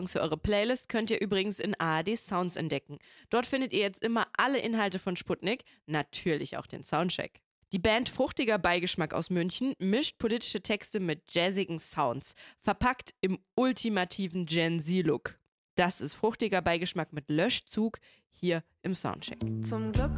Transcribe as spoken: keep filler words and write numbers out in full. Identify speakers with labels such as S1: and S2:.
S1: Songs für eure Playlist könnt ihr übrigens in A R D Sounds entdecken. Dort findet ihr jetzt immer alle Inhalte von Sputnik, natürlich auch den Soundcheck. Die Band Fruchtiger Beigeschmack aus München mischt politische Texte mit jazzigen Sounds, verpackt im ultimativen Gen-Z-Look. Das ist Fruchtiger Beigeschmack mit Löschzug hier im Soundcheck.
S2: Zum Glück